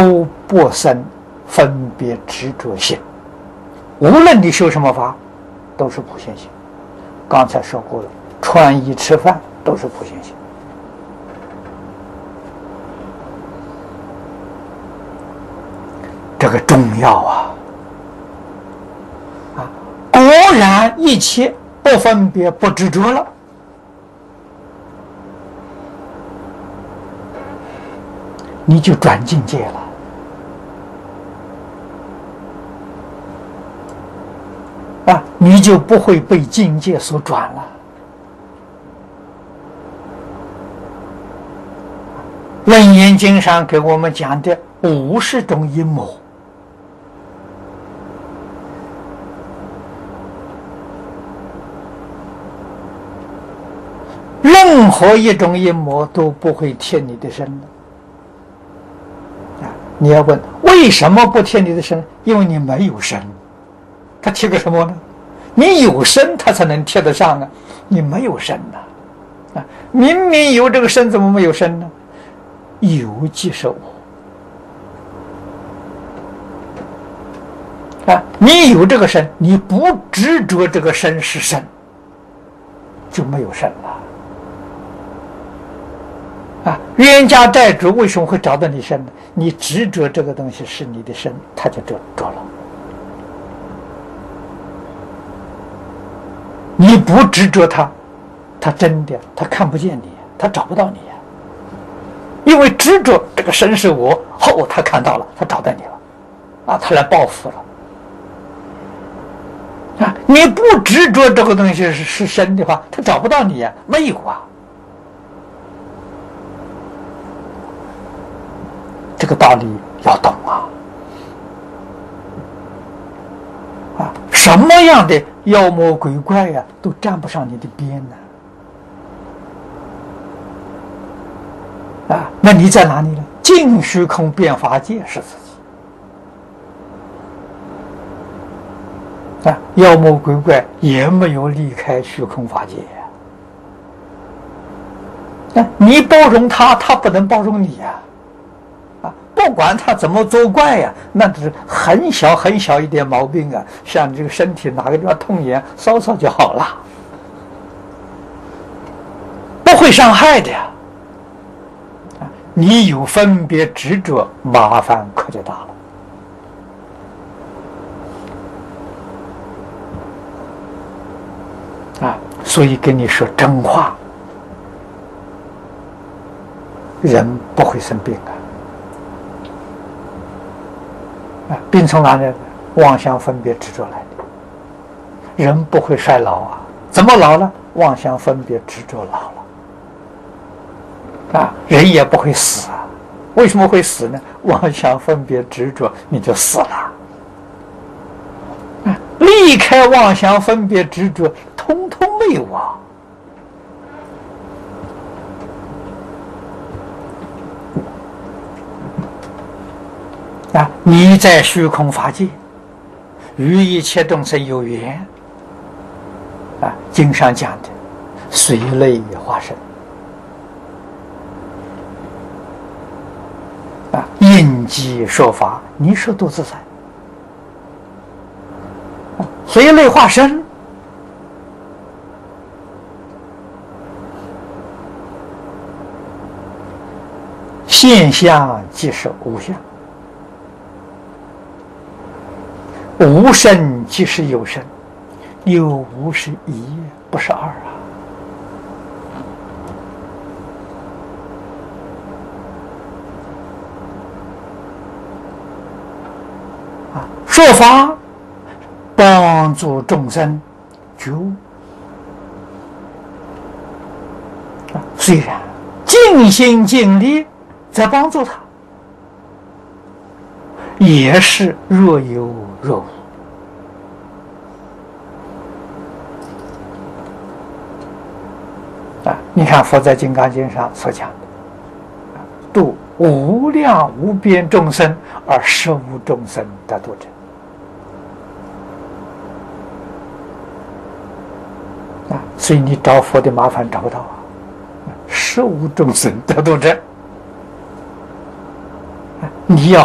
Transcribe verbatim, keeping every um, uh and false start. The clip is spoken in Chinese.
都不生分别执着心。无论你修什么法，都是普贤行。刚才说过了，穿衣吃饭都是普贤行。这个重要啊！啊，果然一切不分别不执着了，你就转境界了。啊，你就不会被境界所转了。楞严经上给我们讲的五十种阴魔，任何一种阴魔都不会贴你的身的。啊，你要问为什么不贴你的身？因为你没有身。他贴个什么呢？你有身，他才能贴得上啊！你没有身呐，啊，明明有这个身，怎么没有身呢？有即是我啊！你有这个身，你不执着这个身是身，就没有身了啊！冤家债主为什么会找到你身呢？你执着这个东西是你的身，他就着着了。你不执着他，他真的他看不见你，他找不到你，因为执着这个身是我，后他看到了，他找到你了，啊，他来报复了。啊，你不执着这个东西是是身的话，他找不到你呀，没有啊。这个道理要懂啊！啊，什么样的妖魔鬼怪呀、啊，都沾不上你的边呢、啊！啊，那你在哪里呢？净虚空变法界是自己啊，妖魔鬼怪也没有离开虚空法界呀、啊。啊，你包容他，他不能包容你呀、啊！啊，不管他怎么作怪呀、啊，那只是很小很小一点毛病啊，像这个身体哪个地方痛痒，搔搔就好了，不会伤害的呀。啊，你有分别执着，麻烦可就大了。啊，所以跟你说真话，人不会生病啊。啊，病从哪里来？妄想分别执着来的。人不会衰老啊，怎么老了？妄想分别执着老了。啊，人也不会死啊，为什么会死呢？妄想分别执着，你就死了。啊，离开妄想分别执着，通通没有啊。啊，你在虚空法界，与一切众生有缘。啊，经上讲的，随类化身。啊，应机说法，你说多自在。啊，随类化身，现象即是无相。无生即是有生，有无是一，不是二啊！啊，说法帮助众生觉悟啊，虽然尽心尽力在帮助他，也是若有若无啊！你看佛在《金刚经》上所讲的，度无量无边众生而实无众生得度者啊！所以你找佛的麻烦找不到啊！实无众生得度者，你要